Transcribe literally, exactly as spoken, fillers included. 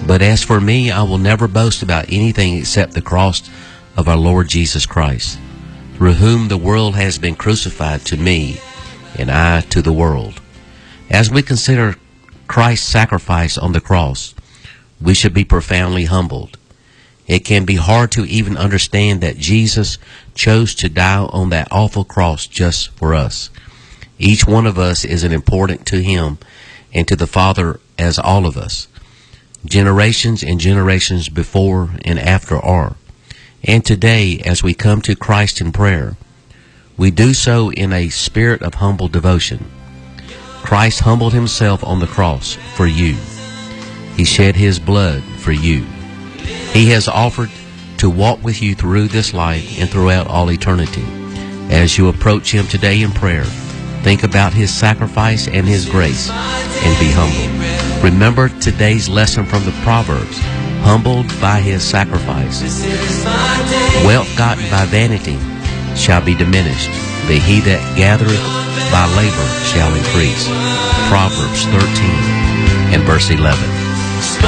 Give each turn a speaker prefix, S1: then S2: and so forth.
S1: But as for me, I will never boast about anything except the cross of our Lord Jesus Christ, through whom the world has been crucified to me, and I to the world. As we consider Christ's sacrifice on the cross, we should be profoundly humbled. It can be hard to even understand that Jesus chose to die on that awful cross just for us. Each one of us is important to Him and to the Father as all of us. Generations and generations before and after are. And today, as we come to Christ in prayer, we do so in a spirit of humble devotion. Christ humbled Himself on the cross for you. He shed His blood for you. He has offered to walk with you through this life and throughout all eternity. As you approach Him today in prayer, think about His sacrifice and His grace, and be humble. Remember today's lesson from the Proverbs, humbled by His sacrifice. Wealth gotten by vanity shall be diminished, but he that gathereth by labor shall increase. Proverbs thirteen and verse eleven.